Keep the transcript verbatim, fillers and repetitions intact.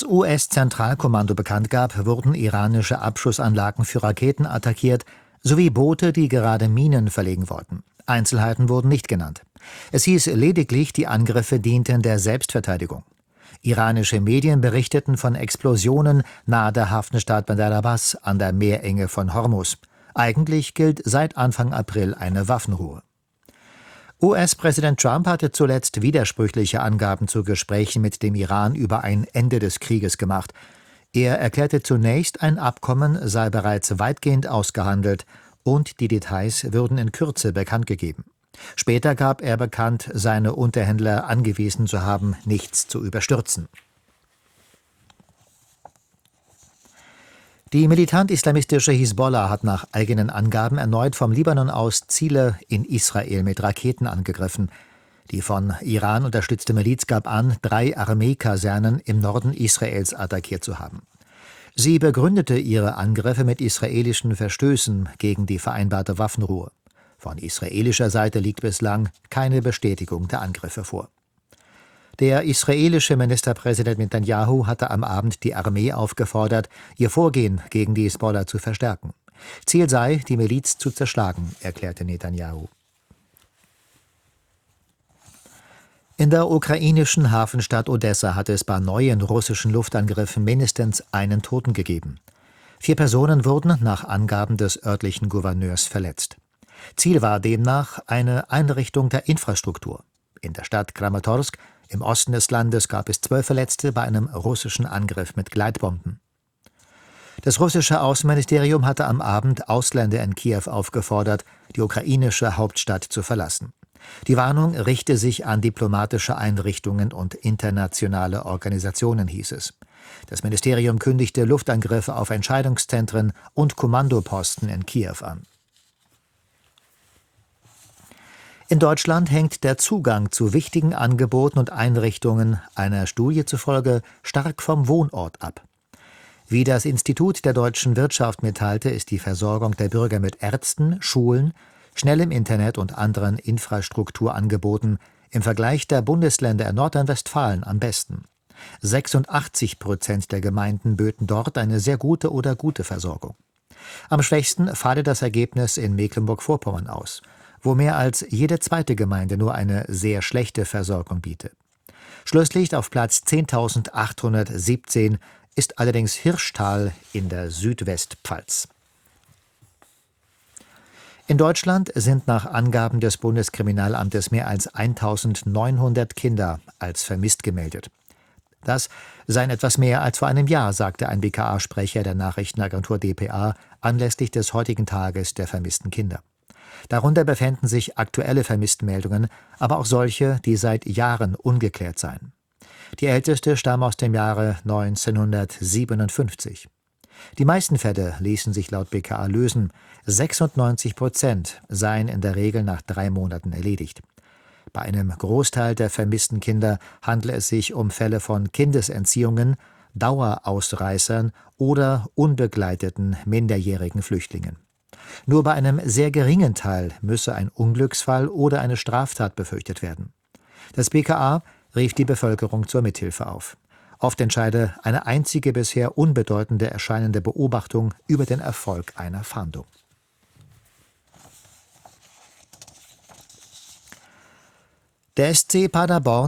das U S-Zentralkommando bekannt gab, wurden iranische Abschussanlagen für Raketen attackiert, sowie Boote, die gerade Minen verlegen wollten. Einzelheiten wurden nicht genannt. Es hieß lediglich, die Angriffe dienten der Selbstverteidigung. Iranische Medien berichteten von Explosionen nahe der Hafenstadt Bandar Abbas an der Meerenge von Hormuz. Eigentlich gilt seit Anfang April eine Waffenruhe. U S-Präsident Trump hatte zuletzt widersprüchliche Angaben zu Gesprächen mit dem Iran über ein Ende des Krieges gemacht. Er erklärte zunächst, ein Abkommen sei bereits weitgehend ausgehandelt und die Details würden in Kürze bekannt gegeben. Später gab er bekannt, seine Unterhändler angewiesen zu haben, nichts zu überstürzen. Die militant-islamistische Hisbollah hat nach eigenen Angaben erneut vom Libanon aus Ziele in Israel mit Raketen angegriffen. Die von Iran unterstützte Miliz gab an, drei Armeekasernen im Norden Israels attackiert zu haben. Sie begründete ihre Angriffe mit israelischen Verstößen gegen die vereinbarte Waffenruhe. Von israelischer Seite liegt bislang keine Bestätigung der Angriffe vor. Der israelische Ministerpräsident Netanyahu hatte am Abend die Armee aufgefordert, ihr Vorgehen gegen die Hisbollah zu verstärken. Ziel sei, die Miliz zu zerschlagen, erklärte Netanyahu. In der ukrainischen Hafenstadt Odessa hat es bei neuen russischen Luftangriffen mindestens einen Toten gegeben. Vier Personen wurden nach Angaben des örtlichen Gouverneurs verletzt. Ziel war demnach eine Einrichtung der Infrastruktur. In der Stadt Kramatorsk im Osten des Landes gab es zwölf Verletzte bei einem russischen Angriff mit Gleitbomben. Das russische Außenministerium hatte am Abend Ausländer in Kiew aufgefordert, die ukrainische Hauptstadt zu verlassen. Die Warnung richte sich an diplomatische Einrichtungen und internationale Organisationen, hieß es. Das Ministerium kündigte Luftangriffe auf Entscheidungszentren und Kommandoposten in Kiew an. In Deutschland hängt der Zugang zu wichtigen Angeboten und Einrichtungen einer Studie zufolge stark vom Wohnort ab. Wie das Institut der deutschen Wirtschaft mitteilte, ist die Versorgung der Bürger mit Ärzten, Schulen, schnellem Internet und anderen Infrastrukturangeboten im Vergleich der Bundesländer in Nordrhein-Westfalen am besten. sechsundachtzig Prozent der Gemeinden böten dort eine sehr gute oder gute Versorgung. Am schwächsten falle das Ergebnis in Mecklenburg-Vorpommern aus, wo mehr als jede zweite Gemeinde nur eine sehr schlechte Versorgung biete. Schlusslicht auf Platz zehntausendachthundertsiebzehn ist allerdings Hirschtal in der Südwestpfalz. In Deutschland sind nach Angaben des Bundeskriminalamtes mehr als eintausendneunhundert Kinder als vermisst gemeldet. Das seien etwas mehr als vor einem Jahr, sagte ein B K A-Sprecher der Nachrichtenagentur d p a anlässlich des heutigen Tages der vermissten Kinder. Darunter befänden sich aktuelle Vermisstenmeldungen, aber auch solche, die seit Jahren ungeklärt seien. Die älteste stammt aus dem Jahre neunzehnhundertsiebenundfünfzig. Die meisten Fälle ließen sich laut B K A lösen. sechsundneunzig Prozent seien in der Regel nach drei Monaten erledigt. Bei einem Großteil der vermissten Kinder handle es sich um Fälle von Kindesentziehungen, Dauerausreißern oder unbegleiteten minderjährigen Flüchtlingen. Nur bei einem sehr geringen Teil müsse ein Unglücksfall oder eine Straftat befürchtet werden. Das B K A rief die Bevölkerung zur Mithilfe auf. Oft entscheide eine einzige bisher unbedeutende erscheinende Beobachtung über den Erfolg einer Fahndung. Der S C Paderborn